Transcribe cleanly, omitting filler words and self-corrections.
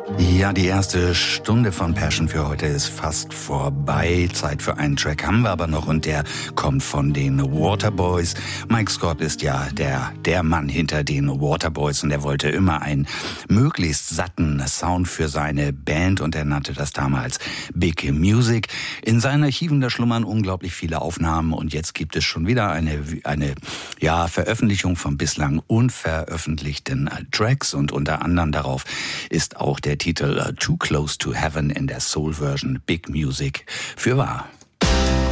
Ja, die erste Stunde von Passion für heute ist fast vorbei. Zeit für einen Track haben wir aber noch und der kommt von den Waterboys. Mike Scott ist ja der Mann hinter den Waterboys und er wollte immer einen möglichst satten Sound für seine Band und er nannte das damals Big Music. In seinen Archiven, da schlummern unglaublich viele Aufnahmen und jetzt gibt es schon wieder eine Veröffentlichung von bislang unveröffentlichten Tracks und unter anderem darauf ist auch der Titel Too Close to Heaven in der Soul-Version Big Music für wahr.